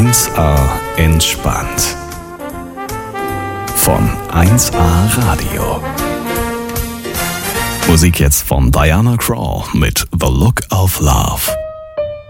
1A entspannt. Von 1A Radio. Musik jetzt von Diana Krall mit The Look of Love.